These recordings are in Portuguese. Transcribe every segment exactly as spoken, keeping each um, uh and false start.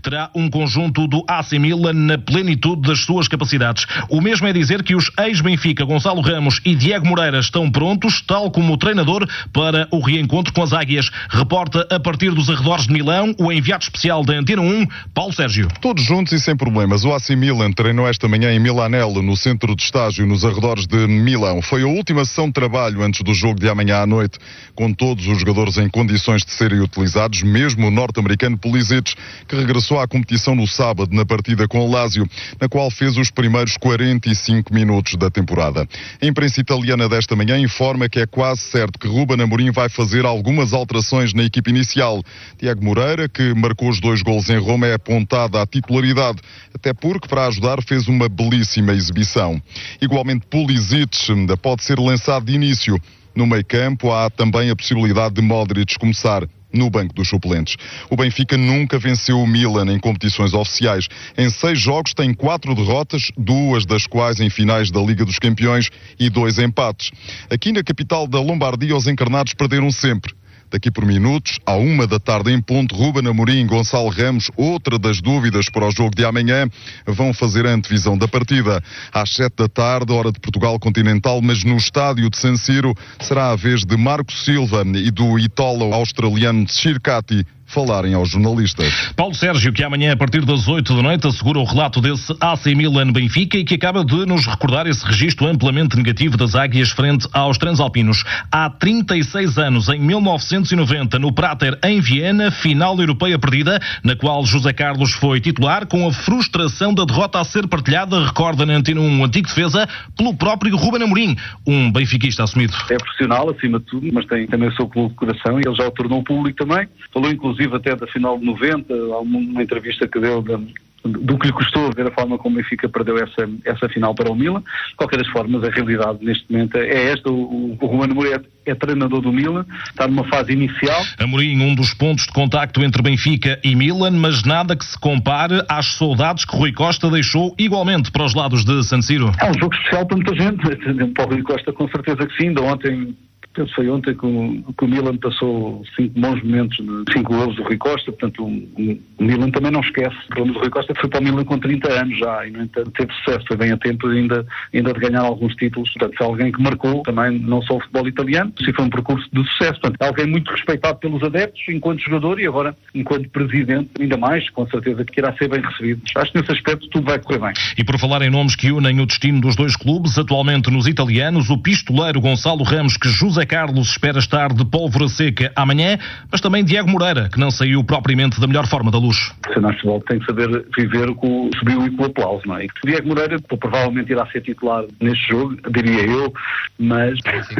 terá um conjunto do A C Milan na plenitude das suas capacidades. O mesmo é dizer que os ex-Benfica Gonçalo Ramos e Diego Moreira estão prontos, tal como o treinador, para o reencontro com as Águias. Reporta a partir dos arredores de Milão o enviado especial da Antena um, Paulo Sérgio. Todos juntos e sem problemas. O A C Milan treinou esta manhã em Milanello, no centro de estágio, nos arredores de Milão. Foi a última sessão de trabalho antes do jogo de amanhã à noite, com todos os jogadores em condições de serem utilizados, mesmo o norte-americano Pulisic, que regressou à competição no sábado na partida com o Lazio, na qual fez os primeiros quarenta e cinco minutos da temporada. A imprensa italiana desta manhã informa que é quase certo que Ruben Amorim vai fazer algumas alterações na equipe inicial. Diego Moreira, que marcou os dois golos em Roma, é apontado à titularidade, até porque, para ajudar, fez uma belíssima exibição. Igualmente, Pulisic ainda pode ser lançado de início. No meio-campo há também a possibilidade de Modric começar no banco dos suplentes. O Benfica nunca venceu o Milan em competições oficiais. Em seis jogos tem quatro derrotas, duas das quais em finais da Liga dos Campeões e dois empates. Aqui na capital da Lombardia, os encarnados perderam sempre. Daqui por minutos, à uma da tarde em ponto, Ruben Amorim e Gonçalo Ramos, outra das dúvidas para o jogo de amanhã, vão fazer a antevisão da partida. Às sete da tarde, hora de Portugal continental, mas no estádio de San Siro, será a vez de Marco Silva e do italo-australiano Circati falarem aos jornalistas. Paulo Sérgio, que amanhã, a partir das oito da noite, assegura o relato desse A C Milan-Benfica e que acaba de nos recordar esse registro amplamente negativo das Águias frente aos transalpinos. Há trinta e seis anos, em mil novecentos e noventa, no Prater, em Viena, final europeia perdida, na qual José Carlos foi titular, com a frustração da derrota a ser partilhada, recorda na Antena um, um antigo defesa, pelo próprio Ruben Amorim, um benfiquista assumido. É profissional, acima de tudo, mas tem também o seu clube de coração e ele já o tornou público também. Falou, inclusive, até da final de noventa, há uma, uma entrevista que deu de, do que lhe custou ver a forma como o Benfica perdeu essa, essa final para o Milan. De qualquer das formas, a realidade neste momento é esta. O, o Ruben Amorim é, é treinador do Milan, está numa fase inicial. Amorim, um dos pontos de contacto entre Benfica e Milan, mas nada que se compare às saudades que Rui Costa deixou igualmente para os lados de San Siro. É um jogo especial para muita gente. Para o Rui Costa, com certeza que sim. De ontem... Penso que foi ontem que o, que o Milan passou cinco bons momentos, de cinco golos do Rui Costa, portanto o, o Milan também não esquece. O problema do Rui Costa foi para o Milan com trinta anos já e, no entanto, teve sucesso, foi bem a tempo ainda, ainda de ganhar alguns títulos. Portanto, foi alguém que marcou também não só o futebol italiano, se foi um percurso de sucesso. Portanto, é alguém muito respeitado pelos adeptos enquanto jogador e agora enquanto presidente, ainda mais, com certeza que irá ser bem recebido. Acho que nesse aspecto tudo vai correr bem. E por falar em nomes que unem o destino dos dois clubes, atualmente nos italianos, o pistoleiro Gonçalo Ramos, que José Carlos espera estar de pólvora seca amanhã, mas também Diego Moreira, que não saiu propriamente da melhor forma da luz. O cenário de futebol tem que saber viver com o subiu e com o aplauso, não é? E Diego Moreira provavelmente irá ser titular neste jogo, diria eu, mas...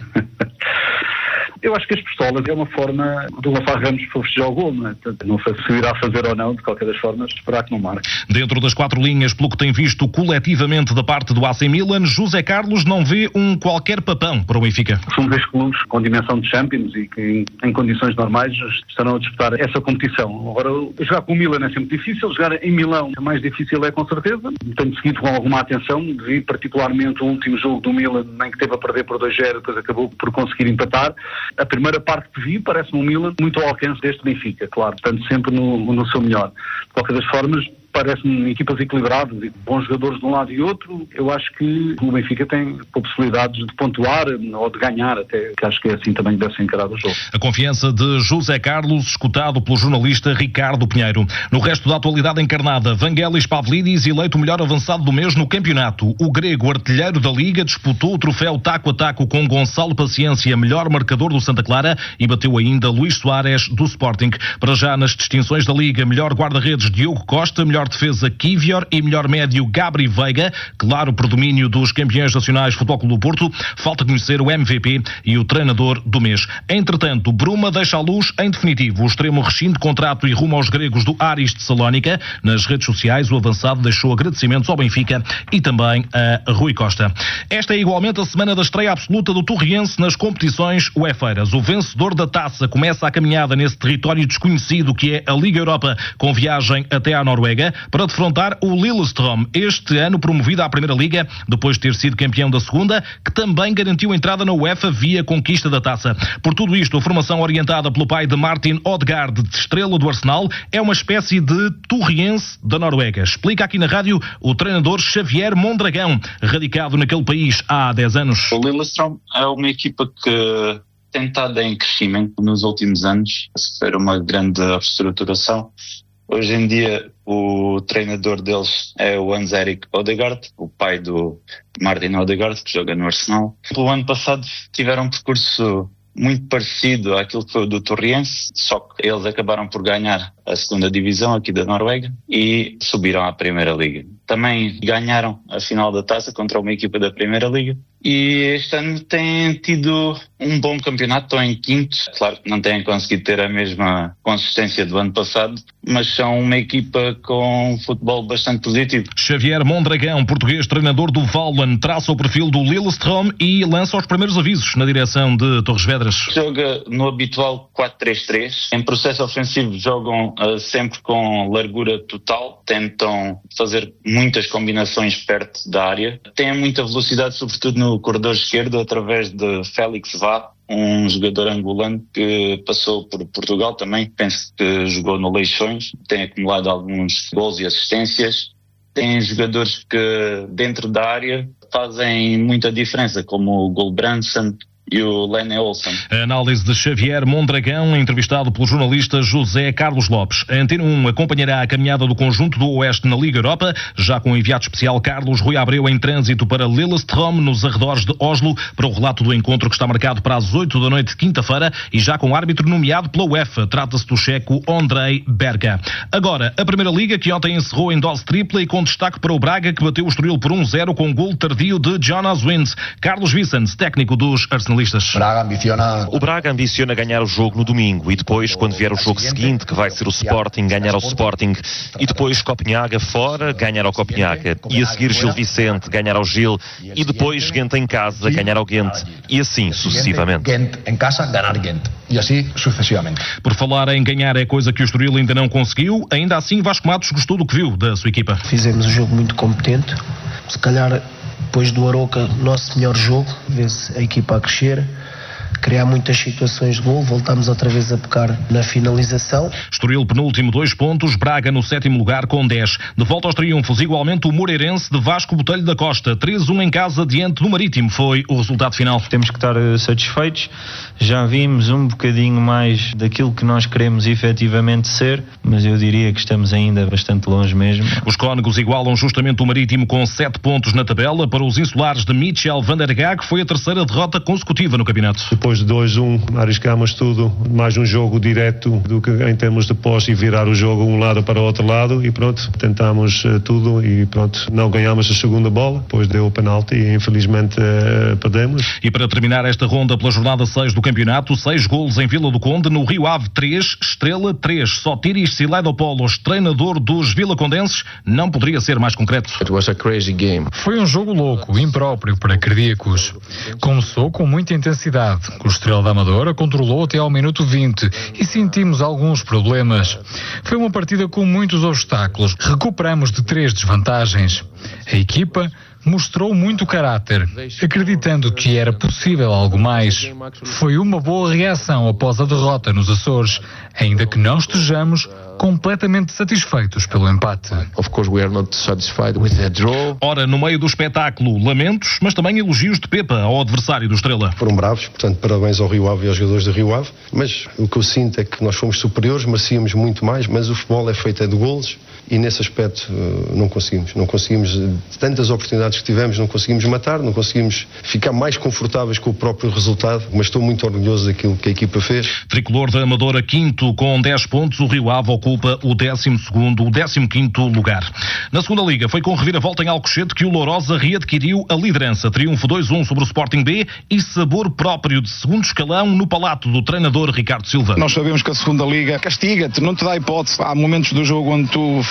Eu acho que as pistolas é uma forma do Gonçalo Ramos para festejar o gol, não é? Portanto, não sei se irá fazer ou não, de qualquer das formas, esperar que não marque. Dentro das quatro linhas, pelo que tem visto coletivamente da parte do A C Milan, José Carlos não vê um qualquer papão para o Benfica. São dois clubes com dimensão de Champions e que em, em condições normais estarão a disputar essa competição. Agora, jogar com o Milan é sempre difícil, jogar em Milão é mais difícil, é com certeza. Tenho seguido com alguma atenção, vi particularmente o último jogo do Milan, em que teve a perder por dois a zero, depois acabou por conseguir empatar. A primeira parte que vi parece-me um Milan muito ao alcance deste Benfica, claro, portanto sempre no, no seu melhor. De qualquer das formas, parece-me equipas equilibradas e bons jogadores de um lado e outro. Eu acho que o Benfica tem possibilidades de pontuar ou de ganhar, até que acho que é assim também que deve ser encarado o jogo. A confiança de José Carlos, escutado pelo jornalista Ricardo Pinheiro. No resto da atualidade encarnada, Vangelis Pavlidis, eleito o melhor avançado do mês no campeonato. O grego artilheiro da Liga disputou o troféu taco a taco com Gonçalo Paciência, melhor marcador do Santa Clara, e bateu ainda Luís Soares do Sporting. Para já nas distinções da Liga, melhor guarda-redes Diogo Costa, melhor defesa Kivior e melhor médio Gabri Veiga. Claro, predomínio dos campeões nacionais Futebol Clube do Porto. Falta conhecer o M V P e o treinador do mês. Entretanto, Bruma deixa à luz em definitivo o extremo rescinde de contrato e rumo aos gregos do Aris de Salónica. Nas redes sociais, o avançado deixou agradecimentos ao Benfica e também a Rui Costa. Esta é igualmente a semana da estreia absoluta do Torriense nas competições uefeiras. O vencedor da taça começa a caminhada nesse território desconhecido que é a Liga Europa, com viagem até à Noruega. Liga para defrontar o Lillestrøm, este ano promovido à Primeira Liga, depois de ter sido campeão da Segunda, que também garantiu entrada na UEFA via conquista da taça. Por tudo isto, a formação orientada pelo pai de Martin Odegaard, de estrela do Arsenal, é uma espécie de Torriense da Noruega. Explica aqui na rádio o treinador Xavier Mondragão, radicado naquele país há dez anos. O Lillestrøm é uma equipa que tem estado em crescimento nos últimos anos, a sofrer uma grande reestruturação. Hoje em dia o treinador deles é o Hans-Erik Odegaard, o pai do Martin Odegaard, que joga no Arsenal. O ano passado tiveram um percurso muito parecido àquilo que foi o do Torriense, só que eles acabaram por ganhar a segunda divisão aqui da Noruega e subiram à Primeira Liga. Também ganharam a final da taça contra uma equipa da Primeira Liga e este ano têm tido um bom campeonato, estão em quinto. Claro que não têm conseguido ter a mesma consistência do ano passado, mas são uma equipa com um futebol bastante positivo. Xavier Mondragão, português, treinador do Valen, traça o perfil do Lillestrøm e lança os primeiros avisos na direção de Torres Vedras. Joga no habitual quatro três três. Em processo ofensivo jogam uh, sempre com largura total, tentam fazer muitas combinações perto da área. Têm muita velocidade, sobretudo no corredor esquerdo, através de Félix Vá, um jogador angolano que passou por Portugal também, penso que jogou no Leixões, tem acumulado alguns gols e assistências. Tem jogadores que dentro da área fazem muita diferença, como o Gulbrandsen e o Lene Olsen. A análise de Xavier Mondragão, entrevistado pelo jornalista José Carlos Lopes. A Antena um acompanhará a caminhada do conjunto do Oeste na Liga Europa, já com o enviado especial Carlos Rui Abreu em trânsito para Lillestrøm, nos arredores de Oslo, para o relato do encontro que está marcado para as oito da noite de quinta-feira e já com árbitro nomeado pela UEFA. Trata-se do checo Ondrej Berga. Agora, a Primeira Liga, que ontem encerrou em dose tripla e com destaque para o Braga, que bateu o Estoril por um zero com um gol tardio de Jonas Wind. Carlos Vicens, técnico dos Arsenalistas. Braga ambiciona... O Braga ambiciona ganhar o jogo no domingo e depois, quando vier o jogo seguinte, que vai ser o Sporting, ganhar ao Sporting, e depois Copenhaga fora, ganhar ao Copenhaga, e a seguir Gil Vicente, ganhar ao Gil, e depois Ghent em casa, ganhar ao Ghent, e assim sucessivamente. Ghent em casa, ganhar Ghent, e assim sucessivamente. Por falar em ganhar é coisa que o Estoril ainda não conseguiu, ainda assim Vasco Matos gostou do que viu da sua equipa. Fizemos um jogo muito competente, se calhar depois do Aroca, nosso melhor jogo, vê-se a equipa a crescer, criar muitas situações de gol, voltamos outra vez a pecar na finalização. Estoril penúltimo, dois pontos, Braga no sétimo lugar com dez. De volta aos triunfos, igualmente o Moreirense de Vasco Botelho da Costa, três a um em casa diante do Marítimo, foi o resultado final. Temos que estar satisfeitos, já vimos um bocadinho mais daquilo que nós queremos efetivamente ser, mas eu diria que estamos ainda bastante longe mesmo. Os cónegos igualam justamente o Marítimo com sete pontos na tabela. Para os insulares de Michel van der Gaag foi a terceira derrota consecutiva no campeonato. Depois de dois a um, arriscámos tudo, mais um jogo direto do que em termos de posse e virar o jogo um lado para o outro lado e pronto, tentámos uh, tudo e pronto, não ganhámos a segunda bola, depois deu o penalti e infelizmente uh, perdemos. E para terminar esta ronda pela jornada seis do campeonato, seis golos em Vila do Conde, no Rio Ave três, Estrela três. Sotiris Silaidopoulos, treinador dos vilacondenses, não poderia ser mais concreto. It was a crazy game. Foi um jogo louco, impróprio para cardíacos. Começou com muita intensidade. O Estrela da Amadora controlou até ao minuto vinte e sentimos alguns problemas. Foi uma partida com muitos obstáculos. Recuperamos de três desvantagens. A equipa mostrou muito caráter, acreditando que era possível algo mais. Foi uma boa reação após a derrota nos Açores, ainda que não estejamos completamente satisfeitos pelo empate. Of course we are not satisfied with the draw. Ora, no meio do espetáculo, lamentos, mas também elogios de Pepa ao adversário do Estrela. Foram bravos, portanto, parabéns ao Rio Ave e aos jogadores do Rio Ave, mas o que eu sinto é que nós fomos superiores, merecíamos muito mais, mas o futebol é feito de golos e nesse aspecto não conseguimos. Não conseguimos, de tantas oportunidades que tivemos, não conseguimos matar, não conseguimos ficar mais confortáveis com o próprio resultado, mas estou muito orgulhoso daquilo que a equipa fez. Tricolor da Amadora, quinto com dez pontos, o Rio Ave ocupa o décimo segundo, o décimo quinto lugar. Na segunda Liga, foi com reviravolta em Alcochete que o Lourosa readquiriu a liderança. Triunfo dois a um sobre o Sporting B e sabor próprio de segundo escalão no palato do treinador Ricardo Silva. Nós sabemos que a segunda Liga castiga-te, não te dá hipótese. Há momentos do jogo onde tu fazes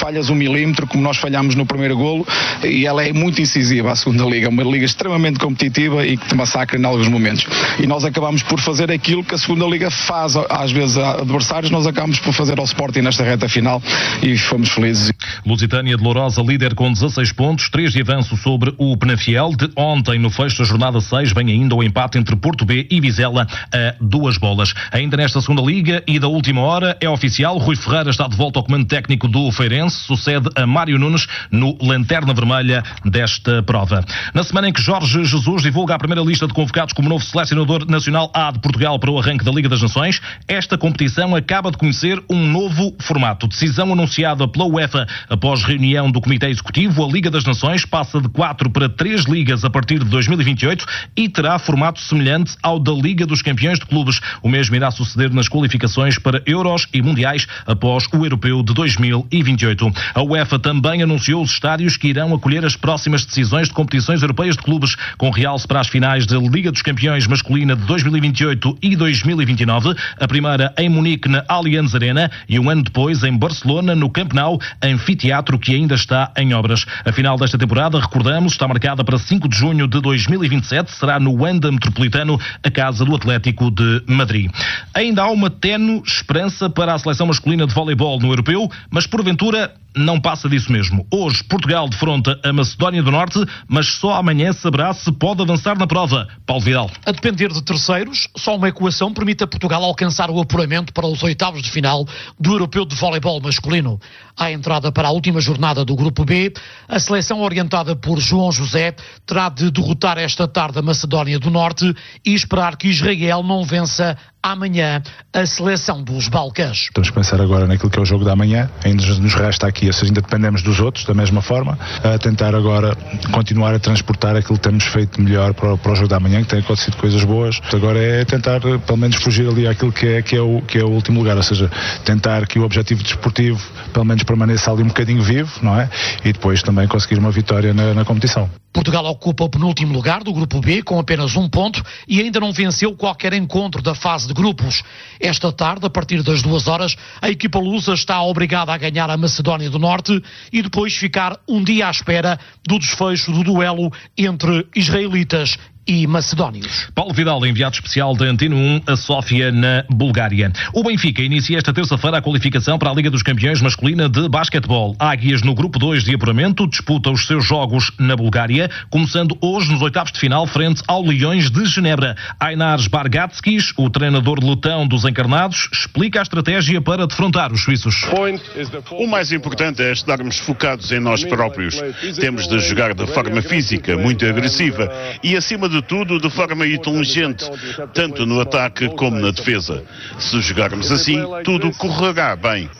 falhas um milímetro, como nós falhámos no primeiro golo, e ela é muito incisiva, a segunda liga, uma liga extremamente competitiva e que te massacra em alguns momentos. E nós acabamos por fazer aquilo que a segunda liga faz às vezes a adversários, nós acabamos por fazer ao Sporting nesta reta final e fomos felizes. Lusitânia de Lourosa, líder com dezasseis pontos, três de avanço sobre o Penafiel. De ontem, no fecho da jornada seis, vem ainda o empate entre Porto B e Vizela a duas bolas. Ainda nesta segunda liga e da última hora, é oficial, Rui Ferreira está de volta ao comando técnico do Feirense, sucede a Mário Nunes no Lanterna Vermelha desta prova. Na semana em que Jorge Jesus divulga a primeira lista de convocados como novo selecionador nacional A de Portugal para o arranque da Liga das Nações, esta competição acaba de conhecer um novo formato. Decisão anunciada pela UEFA após reunião do Comitê Executivo, a Liga das Nações passa de quatro para três ligas a partir de dois mil e vinte e oito e terá formato semelhante ao da Liga dos Campeões de Clubes. O mesmo irá suceder nas qualificações para Euros e Mundiais após o Europeu de dois mil e vinte e oito. A UEFA também anunciou os estádios que irão acolher as próximas decisões de competições europeias de clubes, com realce para as finais da Liga dos Campeões masculina de dois mil e vinte e oito e dois mil e vinte e nove, a primeira em Munique na Allianz Arena e um ano depois em Barcelona no Camp Nou, anfiteatro que ainda está em obras. A final desta temporada, recordamos, está marcada para cinco de junho de dois mil e vinte e sete, será no Wanda Metropolitano, a casa do Atlético de Madrid. Ainda há uma tenue esperança para a seleção masculina de voleibol no Europeu, mas porventura não passa disso mesmo. Hoje, Portugal defronta a Macedónia do Norte, mas só amanhã saberá se pode avançar na prova. Paulo Vidal. A depender de terceiros, só uma equação permite a Portugal alcançar o apuramento para os oitavos de final do Europeu de Voleibol masculino. À entrada para a última jornada do Grupo B, a seleção orientada por João José terá de derrotar esta tarde a Macedónia do Norte e esperar que Israel não vença amanhã a seleção dos Balcãs. Temos que pensar agora naquilo que é o jogo da manhã, ainda nos resta aqui, ou seja, ainda dependemos dos outros da mesma forma, a tentar agora continuar a transportar aquilo que temos feito melhor para, para o jogo da manhã, que tem acontecido coisas boas. Agora é tentar pelo menos fugir ali àquilo que é, que é, o, que é o último lugar, ou seja, tentar que o objetivo desportivo pelo menos permaneça ali um bocadinho vivo, não é? E depois também conseguir uma vitória na, na competição. Portugal ocupa o penúltimo lugar do Grupo B com apenas um ponto e ainda não venceu qualquer encontro da fase de grupos. Esta tarde, a partir das duas horas, a equipa lusa está obrigada a ganhar a Macedónia do Norte e depois ficar um dia à espera do desfecho do duelo entre israelitas e macedónios. Paulo Vidal, enviado especial da Antena um a Sófia, na Bulgária. O Benfica inicia esta terça-feira a qualificação para a Liga dos Campeões masculina de basquetebol. Águias, no grupo dois de apuramento, disputa os seus jogos na Bulgária, começando hoje nos oitavos de final frente ao Leões de Genebra. Ainares Bargatskis, o treinador letão dos encarnados, explica a estratégia para defrontar os suíços. O mais importante é estarmos focados em nós próprios. Temos de jogar de forma física, muito agressiva e, acima de tudo, de forma inteligente, tanto no ataque como na defesa. Se jogarmos assim, tudo correrá bem.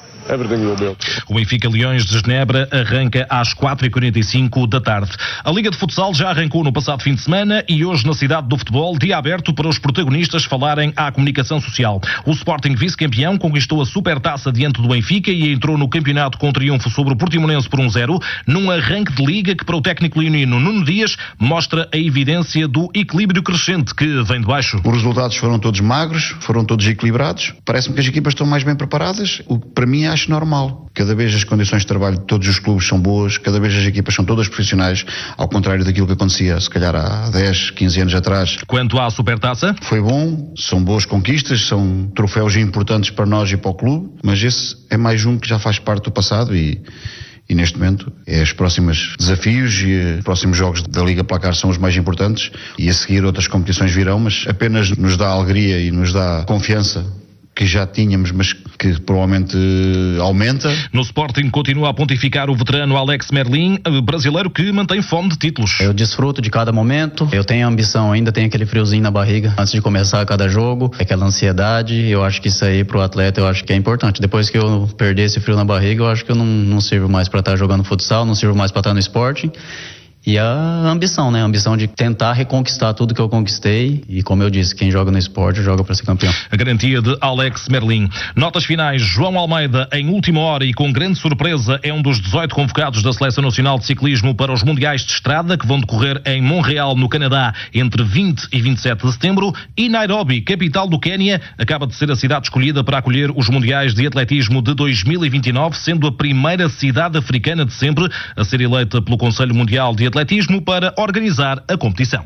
O Benfica Leões de Genebra arranca às quatro e quarenta e cinco da tarde. A Liga de Futsal já arrancou no passado fim de semana e hoje na cidade do futebol, dia aberto para os protagonistas falarem à comunicação social. O Sporting vice-campeão conquistou a Supertaça diante do Benfica e entrou no campeonato com triunfo sobre o Portimonense por um zero, num arranque de liga que para o técnico leonino Nuno Dias mostra a evidência do equilíbrio crescente que vem de baixo. Os resultados foram todos magros, foram todos equilibrados. Parece-me que as equipas estão mais bem preparadas, o que para mim é acho normal. Cada vez as condições de trabalho de todos os clubes são boas, cada vez as equipas são todas profissionais, ao contrário daquilo que acontecia se calhar há dez, quinze anos atrás. Quanto à Supertaça? Foi bom, são boas conquistas, são troféus importantes para nós e para o clube, mas esse é mais um que já faz parte do passado e E neste momento, é os próximos desafios e os próximos jogos da Liga Placar são os mais importantes e a seguir outras competições virão, mas apenas nos dá alegria e nos dá confiança que já tínhamos, mas que provavelmente aumenta. No Sporting continua a pontificar o veterano Alex Merlin, brasileiro que mantém fome de títulos. Eu desfruto de cada momento, eu tenho ambição, ainda tenho aquele friozinho na barriga antes de começar cada jogo, aquela ansiedade, eu acho que isso aí pro atleta eu acho que é importante. Depois que eu perder esse frio na barriga, eu acho que eu não, não sirvo mais para estar jogando futsal, não sirvo mais para estar no Sporting. E a ambição, né? A ambição de tentar reconquistar tudo que eu conquistei. E como eu disse, quem joga no esporte joga para ser campeão. A garantia de Alex Merlin. Notas finais, João Almeida, em última hora e com grande surpresa, é um dos dezoito convocados da Seleção Nacional de Ciclismo para os Mundiais de Estrada, que vão decorrer em Montreal, no Canadá, entre vinte e vinte e sete de setembro. E Nairobi, capital do Quénia, acaba de ser a cidade escolhida para acolher os Mundiais de Atletismo de dois mil e vinte e nove, sendo a primeira cidade africana de sempre a ser eleita pelo Conselho Mundial de Atletismo para organizar a competição.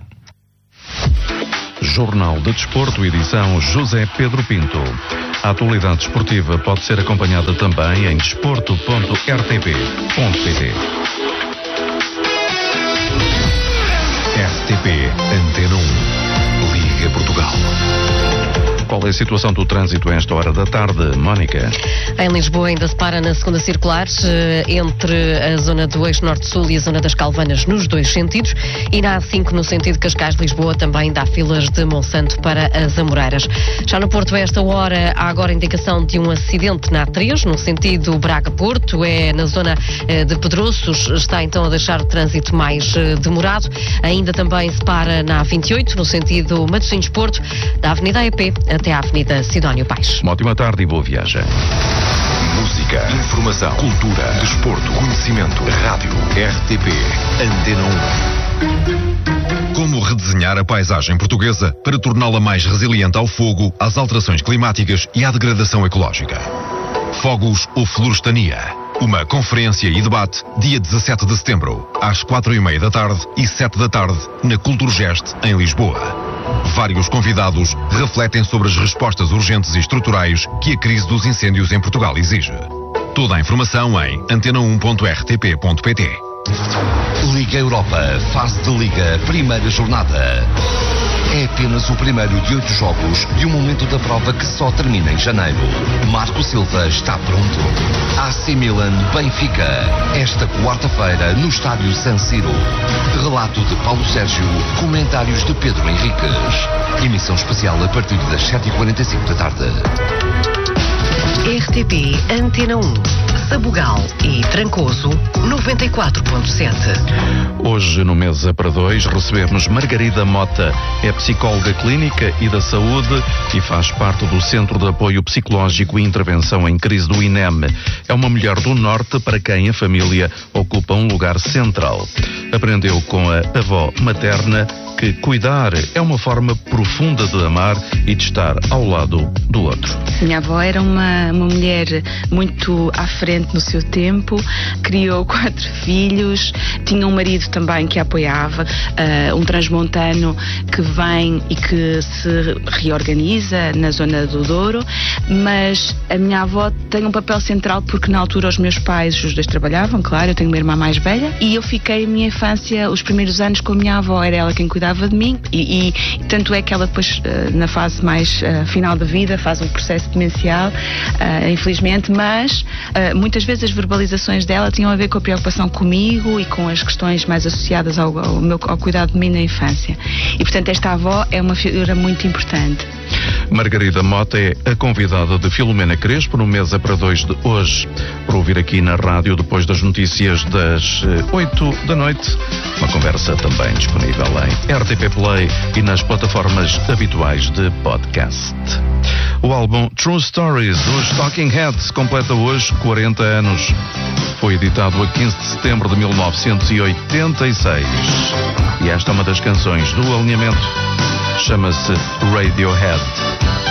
Jornal de Desporto, edição José Pedro Pinto. A atualidade desportiva pode ser acompanhada também em desporto ponto r t p ponto p t. R T P Antena um, Liga Portugal. Qual é a situação do trânsito a esta hora da tarde, Mónica? Em Lisboa ainda se para na segunda circular, entre a zona do eixo norte-sul e a zona das Calvanas, nos dois sentidos, e na A cinco no sentido Cascais-Lisboa também dá filas de Monsanto para as Amoreiras. Já no Porto, a esta hora, há agora indicação de um acidente na A três, no sentido Braga-Porto, é na zona de Pedroços, está então a deixar o trânsito mais demorado. Ainda também se para na A vinte e oito, no sentido Matosinhos-Porto, da Avenida A E P até à Avenida Sidónio Paes. Uma ótima tarde e boa viagem. Música, informação, cultura, desporto, conhecimento, rádio, R T P, Antena um. Como redesenhar a paisagem portuguesa para torná-la mais resiliente ao fogo, às alterações climáticas e à degradação ecológica? Fogos ou Florestania? Uma conferência e debate dia dezassete de setembro, às quatro e meia da tarde e sete da tarde, na Culturgest, em Lisboa. Vários convidados refletem sobre as respostas urgentes e estruturais que a crise dos incêndios em Portugal exige. Toda a informação em antena um ponto r t p ponto p t. Liga Europa, fase de Liga, primeira jornada. É apenas o primeiro de oito jogos de um momento da prova que só termina em janeiro. Marco Silva está pronto. A C Milan Benfica, esta quarta-feira no estádio San Siro. Relato de Paulo Sérgio, comentários de Pedro Henriques. Emissão especial a partir das sete e quarenta e cinco da tarde. R T P Antena um, Sabugal e Trancoso, noventa e quatro ponto sete. Hoje no Mesa para Dois recebemos Margarida Mota, é psicóloga clínica e da saúde e faz parte do Centro de Apoio Psicológico e Intervenção em Crise do I N E M. É uma mulher do Norte para quem a família ocupa um lugar central. Aprendeu com a avó materna que cuidar é uma forma profunda de amar e de estar ao lado do outro. Minha avó era uma, uma mulher muito à frente no seu tempo, criou quatro filhos, tinha um marido também que a apoiava, uh, um transmontano que vem e que se reorganiza na zona do Douro, mas a minha avó tem um papel central porque na altura os meus pais, os dois trabalhavam, claro, eu tenho uma irmã mais velha, e eu fiquei a minha infância, os primeiros anos com a minha avó, era ela quem cuidava de mim e, e tanto é que ela depois na fase mais uh, final da vida faz um processo demencial, uh, infelizmente, mas uh, muitas vezes as verbalizações dela tinham a ver com a preocupação comigo e com as questões mais associadas ao, ao, meu, ao cuidado de mim na infância, e portanto esta avó é uma figura muito importante. Margarida Mota é a convidada de Filomena Crespo no Mesa para Dois de hoje, para ouvir aqui na rádio depois das notícias das oito da noite. Uma conversa também disponível em R T P Play e nas plataformas habituais de podcast. O álbum True Stories dos Talking Heads completa hoje quarenta anos. Foi editado a quinze de setembro de mil novecentos e oitenta e seis. E esta é uma das canções do alinhamento. Chama-se Radiohead.